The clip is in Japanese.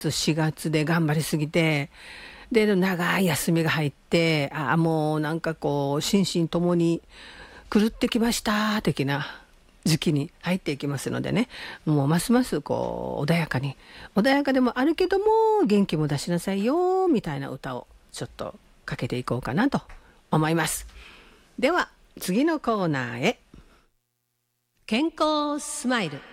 4月で頑張りすぎて、で長い休みが入って、もうなんかこう心身ともに狂ってきました的な時期に入っていきますのでね、もうますますこう穏やかに、穏やかでもあるけども元気も出しなさいよみたいな歌をちょっとかけていこうかなと思います。では次のコーナーへ。健康スマイル。